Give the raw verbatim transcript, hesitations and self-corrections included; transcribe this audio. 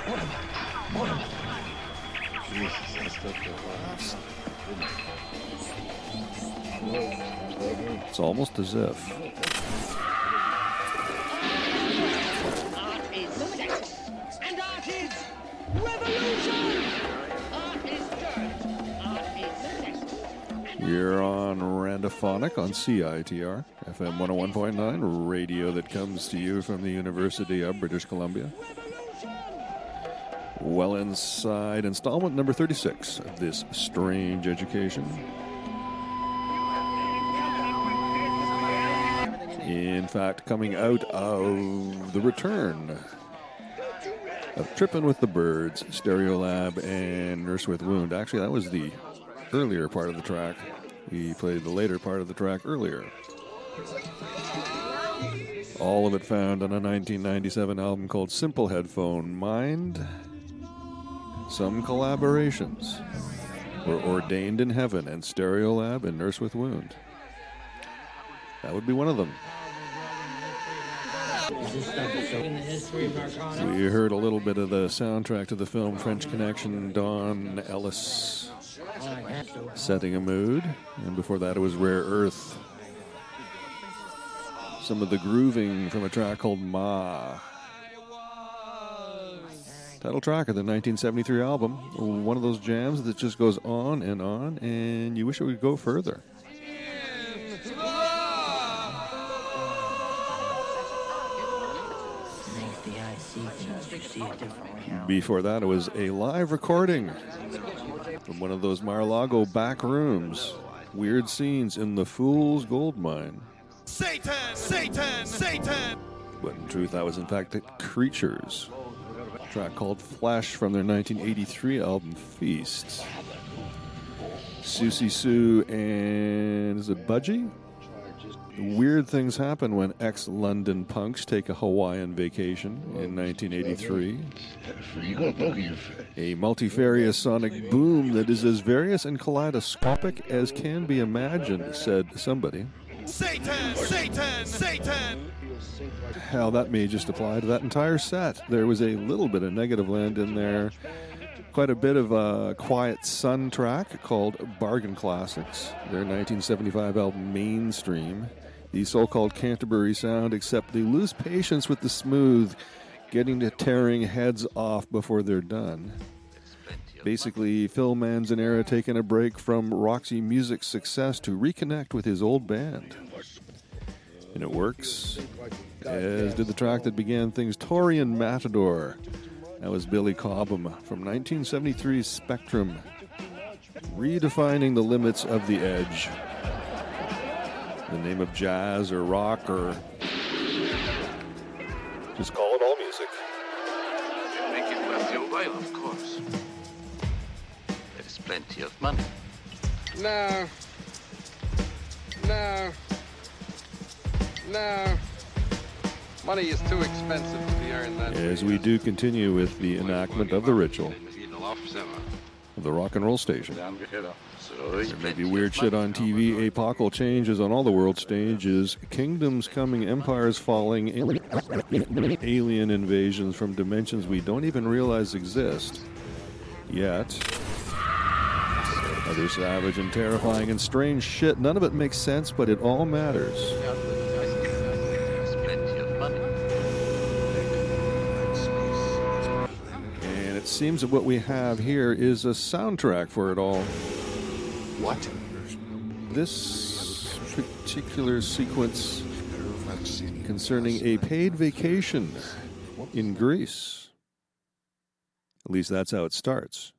It's almost as if. Art is sex, and art is revolution. Art is dirt. Art is sex. You're on Randophonic on C I T R, F M one oh one point nine, radio that comes to you from the University of British Columbia. Well inside installment number thirty-six of this strange education. In fact, coming out of the return of Trippin' with the Birds, Stereolab, and Nurse with Wound. Actually, that was the earlier part of the track. We played the later part of the track earlier. All of it found on a nineteen ninety-seven album called Simple Headphone Mind. Some collaborations were Ordained in Heaven and Stereolab and Nurse with Wound. That would be one of them. We heard a little bit of the soundtrack to the film French Connection, Don Ellis setting a mood. And before that it was Rare Earth. Some of the grooving from a track called Ma. Title track of the nineteen seventy-three album. One of those jams that just goes on and on, and you wish it would go further. Before that, it was a live recording from one of those Mar-a-Lago back rooms. Weird scenes in the Fool's Gold Mine. Satan! Satan! Satan! But in truth, that was in fact the Creatures. A track called Flesh from their nineteen eighty-three album Feast. Susie Sue and is it Budgie? Weird things happen when ex-London punks take a Hawaiian vacation in nineteen eighty-three. A multifarious sonic boom that is as various and kaleidoscopic as can be imagined, said somebody. Satan! Satan! Satan! Hell, that may just apply to that entire set. There was a little bit of Negative Land in there. Quite a bit of a Quiet Sun track called Bargain Classics, their nineteen seventy-five album Mainstream. The so-called Canterbury sound, except they lose patience with the smooth, getting to tearing heads off before they're done. Basically, Phil Manzanera taking a break from Roxy Music's success to reconnect with his old band. And it works, as did the track that began things, Taurian Matador. That was Billy Cobham from nineteen seventy-three's Spectrum, redefining the limits of the edge. The name of jazz or rock or just call it all music. You make it worth your while, of course. There's plenty of money. No. No. No. Money is too expensive to be earned that As we do continue with the enactment of the ritual of the rock and roll station. There may be weird shit on T V, apocal changes on all the world stages, kingdoms coming, empires falling, alien invasions from dimensions we don't even realize exist. Yet, other savage and terrifying and strange shit. None of it makes sense, but it all matters. And it seems that what we have here is a soundtrack for it all. What? This particular sequence concerning a paid vacation in Greece. At least that's how it starts.